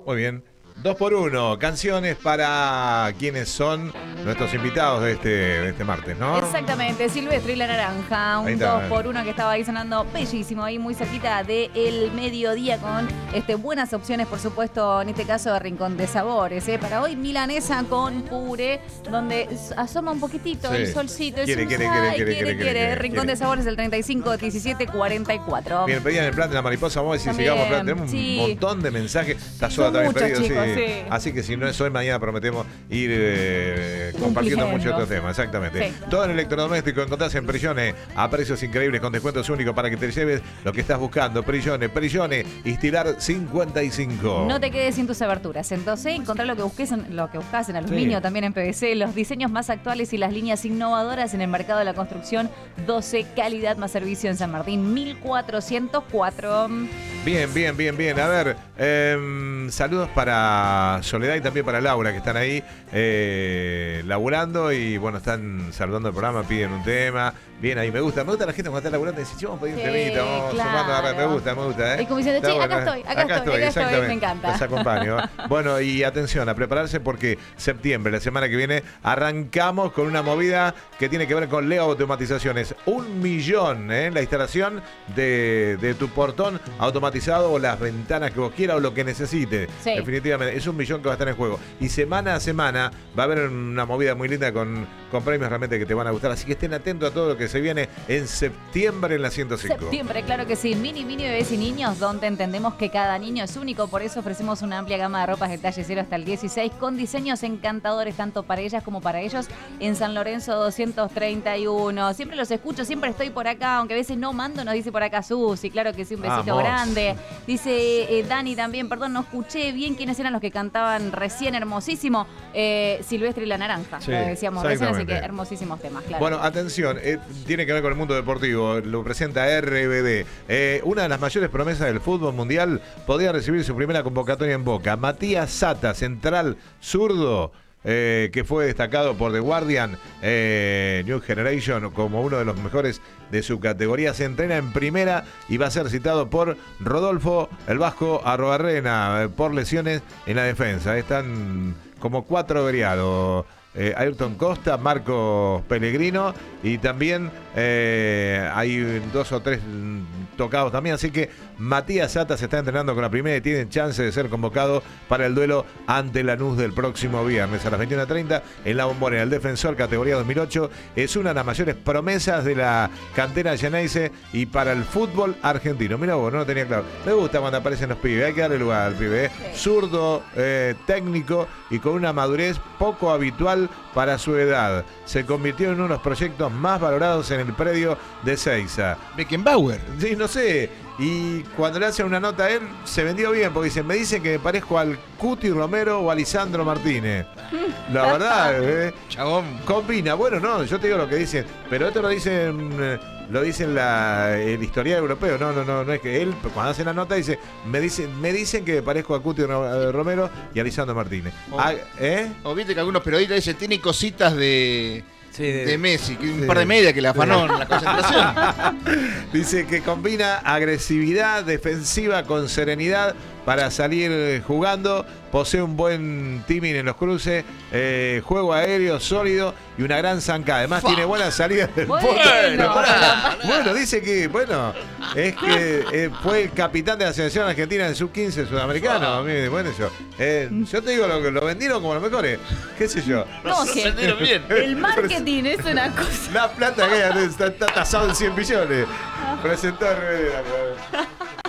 Muy bien. 2x1, canciones para quienes son nuestros invitados de este martes, ¿no? Exactamente, Silvestre y la Naranja, un 2x1 que estaba ahí sonando bellísimo, ahí muy cerquita del mediodía con buenas opciones, por supuesto, en este caso de Rincón de Sabores. Para hoy, milanesa con puré, donde asoma un poquitito el solcito. Quiere. Rincón de Sabores, el 35 17 44. Bien, pedían el plan de la mariposa, vamos a ver si sigamos plan. Tenemos un montón de mensajes. Está sola también pedido, chicos, sí. Así que si no es hoy, mañana prometemos ir compartiendo muchos otros temas. Exactamente. Sí. Todo en electrodoméstico encontrás en Prillone a precios increíbles con descuentos únicos para que te lleves lo que estás buscando. Prillone, Istilar 55. No te quedes sin tus aberturas. Entonces, encontrar lo que buscas en aluminio, también en PVC, los diseños más actuales y las líneas innovadoras en el mercado de la construcción. 12, calidad más servicio en San Martín, 1404. Bien. A ver, saludos para Soledad y también para Laura, que están ahí laburando y bueno, están saludando el programa, piden un tema. Bien, ahí me gusta la gente cuando está laburando y dice, vamos a pedir un temita, vamos sumando, me gusta. Y como diciendo, acá estoy, me encanta. Les acompaño. Bueno, y atención, a prepararse porque septiembre, la semana que viene, arrancamos con una movida que tiene que ver con Leo Automatizaciones. 1 millón, la instalación de tu portón automatizado o las ventanas que vos quieras o lo que necesites. Sí. Definitivamente, es 1 millón que va a estar en juego. Y semana a semana va a haber una movida muy linda con premios realmente que te van a gustar. Así que estén atentos a todo lo que se viene en septiembre en la 105. Septiembre, claro que sí. Mini, bebés y niños, donde entendemos que cada niño es único. Por eso ofrecemos una amplia gama de ropas de talle 0 hasta el 16 con diseños encantadores tanto para ellas como para ellos en San Lorenzo 231. Siempre los escucho, siempre estoy por acá, aunque a veces no mando, nos dice por acá Susi. Claro que sí, un besito grande. Dice Dani también, perdón, no escuché bien quiénes eran los que cantaban recién, hermosísimo. Silvestre y la Naranja, lo decíamos recién, así que hermosísimos temas, claro. Bueno, atención, tiene que ver con el mundo deportivo, lo presenta RBD. Una de las mayores promesas del fútbol mundial podría recibir su primera convocatoria en Boca. Matías Sata, central zurdo, que fue destacado por The Guardian, New Generation, como uno de los mejores de su categoría, se entrena en primera y va a ser citado por Rodolfo el Vasco Arrobarrena por lesiones en la defensa. Están como 4 variados. Ayrton Costa, Marcos Pellegrino y también hay 2 o 3 tocados también, así que Matías Sata se está entrenando con la primera y tiene chance de ser convocado para el duelo ante Lanús del próximo viernes a las 21:30 en la Bombonera. El defensor categoría 2008 es una de las mayores promesas de la cantera Geneise y para el fútbol argentino. Mira vos, no lo tenía claro. Me gusta cuando aparecen los pibes, hay que darle lugar al pibe. Zurdo, técnico y con una madurez poco habitual para su edad. Se convirtió en uno de los proyectos más valorados en el predio de Ezeiza. Beckenbauer. Sí, no sé. Y cuando le hacen una nota a él, se vendió bien, porque me dicen que me parezco al Cuti Romero o a Lisandro Martínez. La verdad, Chabón. Combina. Bueno, no, yo te digo lo que dicen, pero esto lo dicen el historial europeo. No es que él, cuando hace la nota, dice, me dicen que me parezco a Cuti Romero y a Lisandro Martínez. O viste que algunos periodistas dicen, tiene cositas de Messi, que un par de medias que le afanó en la concentración. Dice que combina agresividad defensiva con serenidad para salir jugando, posee un buen timing en los cruces, juego aéreo sólido y una gran zancada. Además tiene buenas salidas del poste. Bueno, dice que, es que fue el capitán de la selección argentina en sub-15 sudamericano. Bueno, yo te digo, lo vendieron como los mejores. ¿Qué sé yo? No, que vendieron bien. El marketing es una cosa. La plata que está tasado en 100 millones. Presentó RBD.